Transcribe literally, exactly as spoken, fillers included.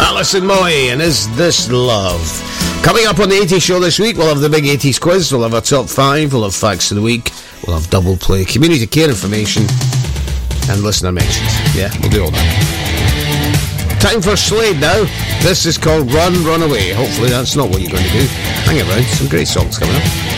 Alison Moy, and Is This Love? Coming up on the eighties show this week, we'll have the big eighties quiz, we'll have our top five, we'll have facts of the week, we'll have double play, community care information, and listener mentions. Yeah, we'll do all that. Time for Slade now. This is called Run, Run Away. Hopefully that's not what you're going to do. Hang around, some great songs coming up.